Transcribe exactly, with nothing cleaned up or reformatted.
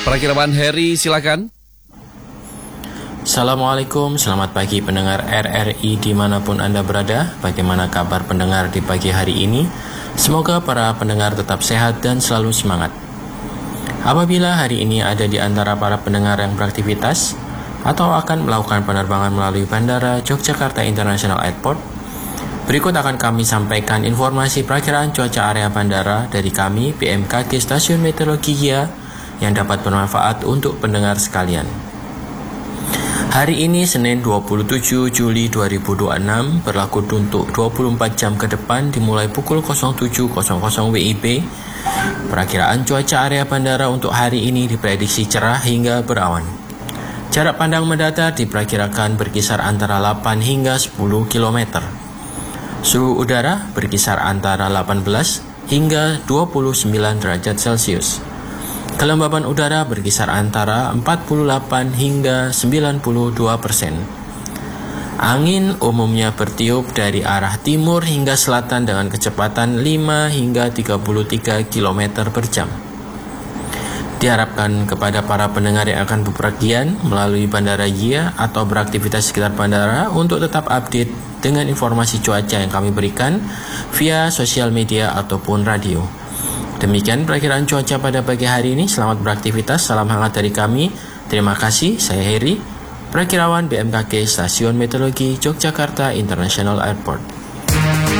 Perakirawan Heri, silakan. Assalamualaikum, selamat pagi pendengar R R I dimanapun Anda berada. Bagaimana kabar pendengar di pagi hari ini? Semoga para pendengar tetap sehat dan selalu semangat. Apabila hari ini ada di antara para pendengar yang beraktivitas atau akan melakukan penerbangan melalui Bandara Yogyakarta International Airport, berikut akan kami sampaikan informasi perakiraan cuaca area bandara dari kami B M K G Stasiun Meteorologi Gia yang dapat bermanfaat untuk pendengar sekalian. Hari ini Senin dua puluh tujuh Juli dua ribu dua puluh enam berlaku untuk dua puluh empat jam ke depan dimulai pukul nol tujuh nol nol W I B. Perakiraan cuaca area bandara untuk hari ini diprediksi cerah hingga berawan. Jarak pandang mendatar diperkirakan berkisar antara delapan hingga sepuluh kilometer. Suhu udara berkisar antara delapan belas hingga dua puluh sembilan derajat Celcius. Kelembaban udara berkisar antara empat puluh delapan hingga sembilan puluh dua persen. Angin umumnya bertiup dari arah timur hingga selatan dengan kecepatan lima hingga tiga puluh tiga kilometer per jam. Diharapkan kepada para pendengar yang akan bepergian melalui Bandara Gia atau beraktivitas sekitar bandara untuk tetap update dengan informasi cuaca yang kami berikan via sosial media ataupun radio. Demikian perakiraan cuaca pada pagi hari ini. Selamat beraktivitas, salam hangat dari kami. Terima kasih, saya Heri, perakirawan B M K G Stasiun Meteorologi Yogyakarta International Airport.